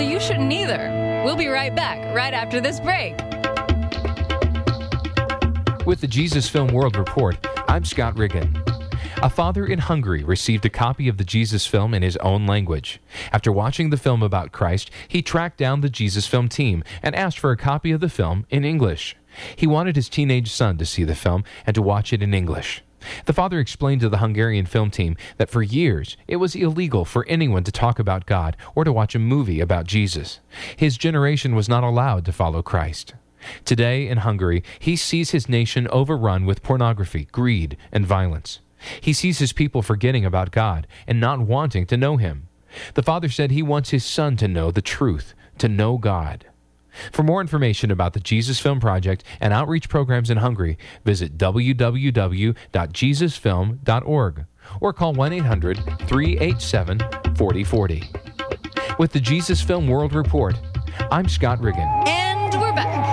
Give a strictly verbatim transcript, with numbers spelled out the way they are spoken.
you shouldn't either. We'll be right back, right after this break. With the Jesus Film World Report, I'm Scott Riggin. A father in Hungary received a copy of the Jesus Film in his own language. After watching the film about Christ, he tracked down the Jesus Film team and asked for a copy of the film in English. He wanted his teenage son to see the film and to watch it in English. The father explained to the Hungarian film team that for years it was illegal for anyone to talk about God or to watch a movie about Jesus. His generation was not allowed to follow Christ. Today in Hungary, he sees his nation overrun with pornography, greed, and violence. He sees his people forgetting about God and not wanting to know Him. The father said he wants his son to know the truth, to know God. For more information about the Jesus Film Project and outreach programs in Hungary, visit w w w dot jesus film dot org or call one eight hundred, three eight seven, four zero four zero. With the Jesus Film World Report, I'm Scott Riggin. And we're back.